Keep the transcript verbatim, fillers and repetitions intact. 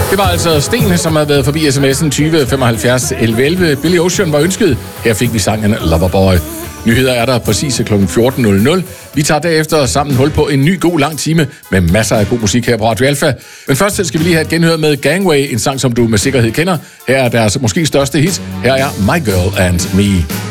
Det var altså Sten, som havde været forbi sms'en tyve femoghalvfjerds elleve elleve. Billy Ocean var ønsket. Her fik vi sangen Loverboy. Nyheder er der præcis klokken fjorten nul nul. Vi tager derefter sammen hul på en ny god lang time med masser af god musik her på Radio Alpha. Men først skal vi lige have et genhør med Gangway, en sang, som du med sikkerhed kender. Her er deres måske største hit. Her er My Girl and Me.